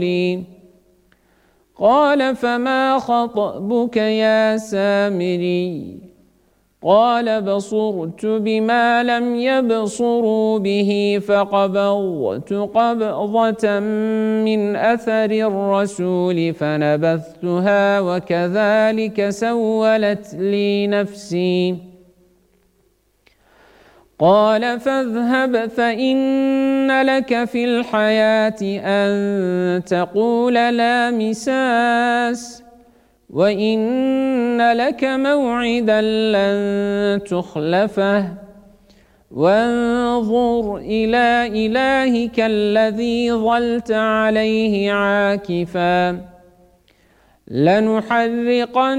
قال فما خطبك يا سامري قال بصرت بما لم يبصروا به فقبضت قبضة من أثر الرسول فنبذتها وكذلك سولت لي نفسي قال فاذهب فإن لك في الحياة أن تقول لا مساس وإن لك موعدا لن تخلفه وانظر إلى إلهك الذي ظلت عليه عاكفا لنحرقن